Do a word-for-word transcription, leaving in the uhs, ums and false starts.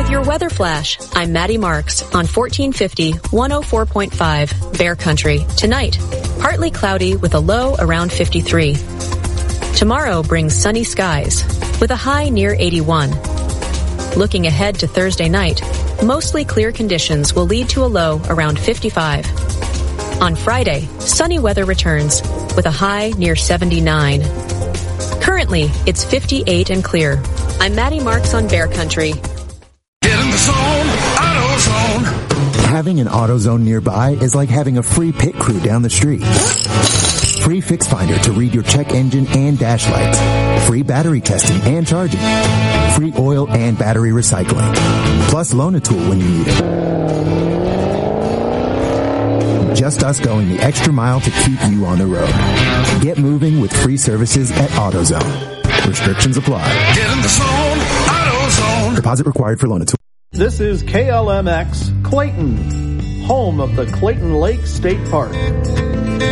with your weather flash. I'm Maddie Marks on fourteen fifty, one oh four point five Bear Country. Tonight, partly cloudy with a low around fifty-three. Tomorrow brings sunny skies with a high near eighty-one. Looking ahead to Thursday night, mostly clear conditions will lead to a low around fifty-five. On Friday, sunny weather returns with a high near seventy-nine. Currently, it's fifty-eight and clear. I'm Maddie Marks on Bear Country. Get in the zone, AutoZone. Having an AutoZone nearby is like having a free pit crew down the street. Free Fix Finder to read your check engine and dash lights. Free battery testing and charging. Free oil and battery recycling. Plus Loan-A-Tool when you need it. Just us going the extra mile to keep you on the road. Get moving with free services at AutoZone. Restrictions apply. Get in the zone, AutoZone. Deposit required for Loan-A-Tool. This is K L M X Clayton, home of the Clayton Lake State Park.